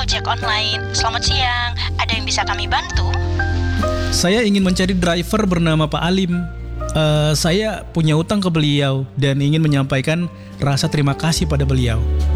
ojek online. Selamat siang, ada yang bisa kami bantu? Saya ingin mencari driver bernama Pak Alim. Saya punya utang ke beliau dan ingin menyampaikan rasa terima kasih pada beliau.